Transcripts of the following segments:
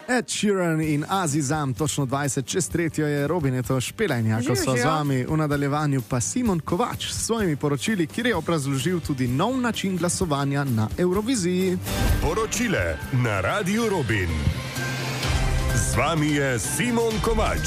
Ed Sheeran in Azizam, točno 20 čez 3 je Robineto Špelenja, ko so z vami v nadaljevanju pa Simon Kovač s svojimi poročili, kjer je obrazložil tudi nov način glasovanja na Euroviziji. Poročile na Radiu Robin. Z vami je Simon Kovač.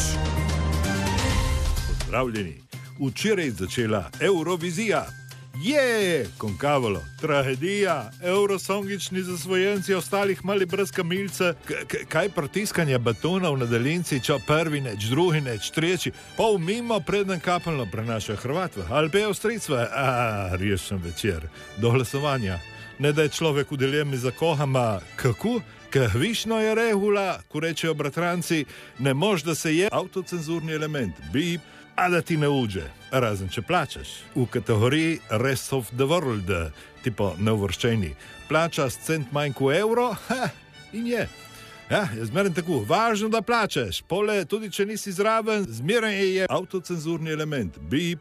Pozdravljeni. Včeraj začela Eurovizija. Je, konkavalo, tragedija, eurosongični zasvojenci, ostalih mali brez kamilce, kaj pritiskanje batonov na daljinci, čo prvi neč, drugi neč, tretji, pol mimo predem kapelno prenaša Hrvatve, ali pe Avstrijcve, rešen večer, do glasovanja. Ne da je človek v dilemi za kohama, kako? Višno je regula, ko rečejo bratranci, ne mož da se je avtocenzurni element, bip, a da ti ne uđe, razen če plačaš. V kategoriji Rest of the World, tipo neuvrščeni, plačaš cent manj kot evro, in je. Ja, je zmeraj tako, važno da plačaš, pole, tudi če nisi zraven, zmeraj je avtocenzurni element, bip.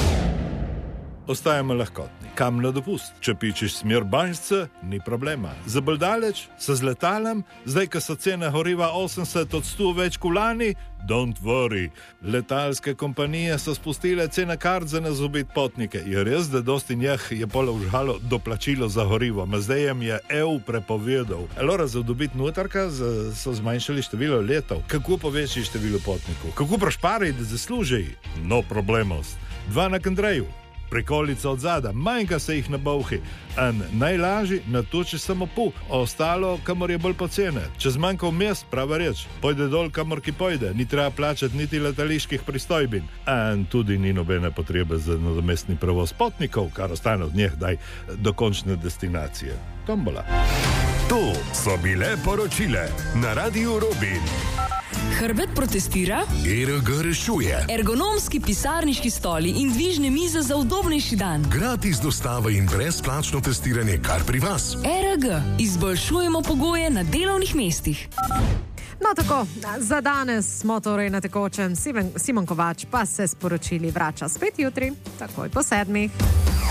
Ostajamo lahkotni. Kam na dopust? Če pičeš smer Banjšce, ni problema. Za bolj daleč, se z letalem, zdaj, ko so cene goriva 80% več kot lani, don't worry. Letalske kompanije so spustile cene kart za nazobit potnike. Je res, da dosti njih je polo užalo doplačilo za gorivo, ma zdaj jim je EU prepovedal. Elora, za dobit notarka so zmanjšali število letov. Kako poveči število potnikov? Kako prošpari, da zasluži? No problemos. 2 na Kandreju. Prikolica od zada, manjka se jih na bolhi. Najlažji natoči samo pol, ostalo, kamor je bolj pocene. Če zmanjka vmes, prava reč, pojde dol, kamor ki pojde, ni treba plačati niti letaliških pristojbin. Tudi ni nobene potrebe za nadomestni prevoz potnikov, kar ostane od njih daj do končne destinacije. Tombola. To so bile poročile na Radiu Robin. Hrbet protestira, ERG rešuje, ergonomski pisarniški stoli in dvižne mize za udobnejši dan. gratis dostava in brezplačno testiranje kar pri vas. ERG, izboljšujemo pogoje na delovnih mestih. No tako, za danes smo torej na tekočem. Simon Kovač pa se sporočili vrača spet jutri, takoj po 7.